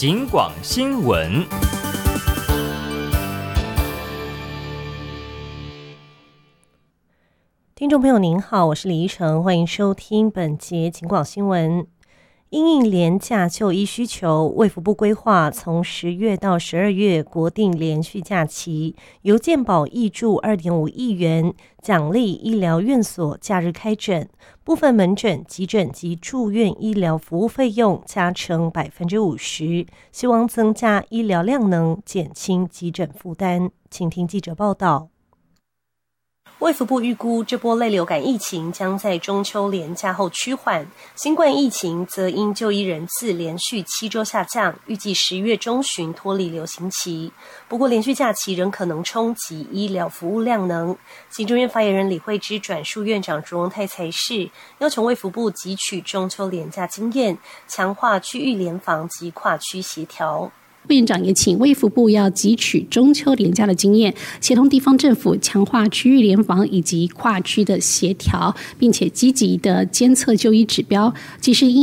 警广新闻。 听众朋友您好，我是李依晨，欢迎收听本节警广新闻。因应连假就医需求，卫福部规划从10月到12月国定连续假期，由健保挹注2.5亿元，奖励医疗院所假日开诊，部分门诊、急诊及住院医疗服务费用加成50%，希望增加医疗量能，减轻急诊负担。请听记者报道。卫福部预估，这波类流感疫情将在中秋连假后趋缓，新冠疫情则因就医人次连续7周下降，预计10月中旬脱离流行期。不过，连续假期仍可能冲击医疗服务量能。行政院发言人李惠芝转述院长卓荣泰才是，要求卫福部汲取中秋连假经验，强化区域联防及跨区协调。 副院长也请卫福部要汲取中秋连假的经验，协同地方政府强化区域联防以及跨区的协调，并且积极的监测就医指标，及时因